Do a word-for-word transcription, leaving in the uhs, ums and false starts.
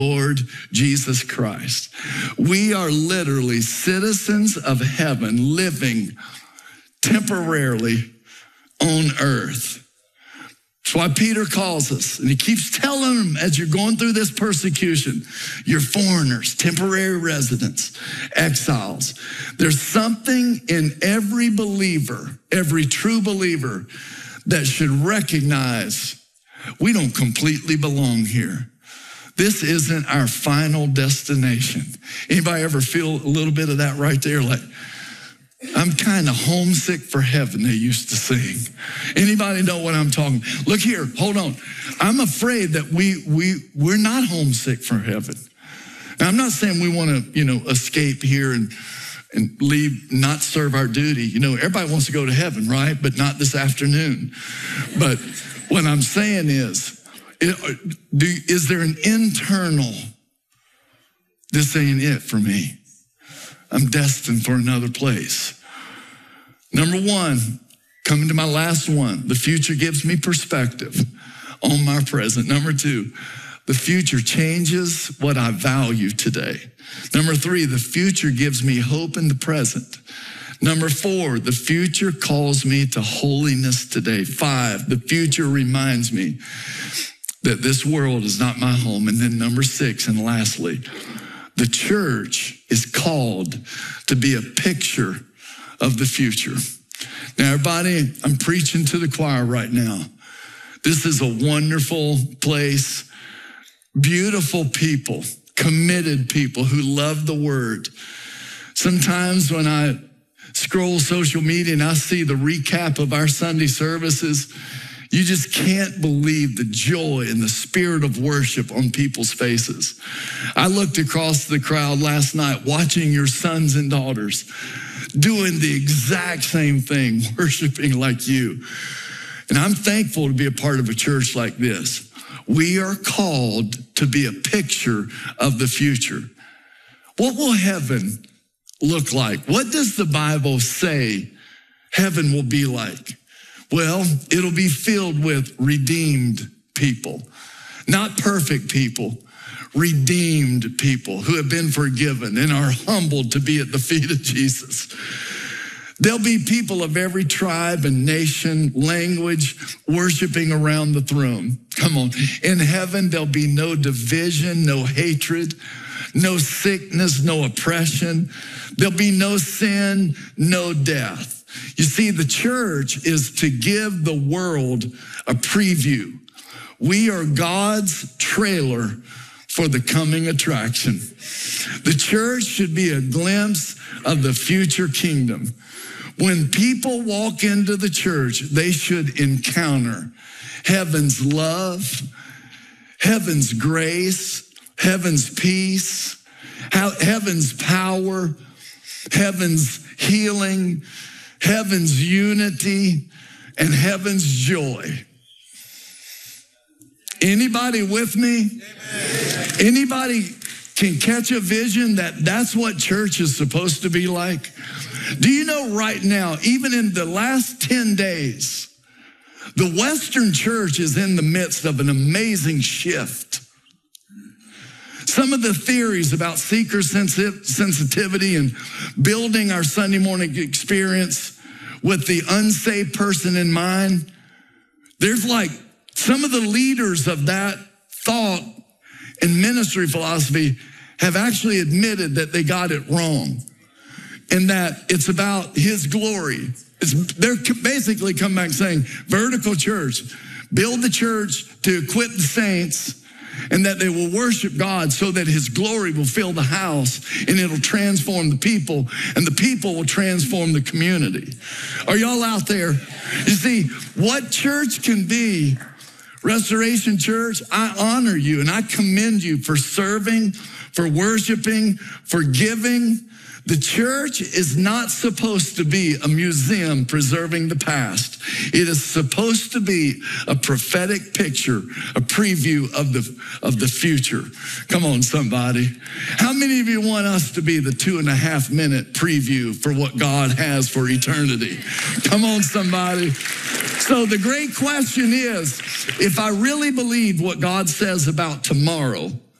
Lord Jesus Christ. We are literally citizens of heaven living temporarily on earth. That's why Peter calls us, and he keeps telling them as you're going through this persecution, you're foreigners, temporary residents, exiles. There's something in every believer, every true believer, that should recognize we don't completely belong here. This isn't our final destination. Anybody ever feel a little bit of that right there? Like, I'm kind of homesick for heaven, they used to sing. Anybody know what I'm talking? Look here, hold on. I'm afraid that we, we, we're not homesick for heaven. Now, I'm not saying we want to, you know, escape here and, and leave, not serve our duty. You know, everybody wants to go to heaven, right? But not this afternoon. But what I'm saying is, it, do, is there an internal, this ain't it for me. I'm destined for another place. Number one, coming to my last one, the future gives me perspective on my present. Number two, the future changes what I value today. Number three, the future gives me hope in the present. Number four, the future calls me to holiness today. Five, the future reminds me that this world is not my home. And then number six, and lastly, the church is called to be a picture of the future. Now, everybody, I'm preaching to the choir right now. This is a wonderful place, beautiful people, committed people who love the word. Sometimes when I scroll social media and I see the recap of our Sunday services, you just can't believe the joy and the spirit of worship on people's faces. I looked across the crowd last night watching your sons and daughters doing the exact same thing, worshiping like you. And I'm thankful to be a part of a church like this. We are called to be a picture of the future. What will heaven look like? What does the Bible say heaven will be like? Well, it'll be filled with redeemed people, not perfect people, redeemed people who have been forgiven and are humbled to be at the feet of Jesus. There'll be people of every tribe and nation, language, worshiping around the throne. Come on. In heaven, there'll be no division, no hatred, no sickness, no oppression. There'll be no sin, no death. You see, the church is to give the world a preview. We are God's trailer for the coming attraction. The church should be a glimpse of the future kingdom. When people walk into the church, they should encounter heaven's love, heaven's grace, heaven's peace, heaven's power, heaven's healing, heaven's unity, and heaven's joy. Anybody with me? Amen. Anybody can catch a vision that that's what church is supposed to be like? Do you know right now, even in the last ten days, the Western church is in the midst of an amazing shift. Some of the theories about seeker sensitivity and building our Sunday morning experience with the unsaved person in mind, there's like some of the leaders of that thought and ministry philosophy have actually admitted that they got it wrong and that it's about his glory. It's, they're basically come back saying, vertical church, build the church to equip the saints and that they will worship God so that his glory will fill the house and it'll transform the people and the people will transform the community. Are y'all out there? You see, what church can be, Restoration Church, I honor you and I commend you for serving, for worshiping, for giving. The church is not supposed to be a museum preserving the past. It is supposed to be a prophetic picture, a preview of the, of the future. Come on, somebody. How many of you want us to be the two and a half minute preview for what God has for eternity? Come on, somebody. So the great question is, if I really believe what God says about tomorrow,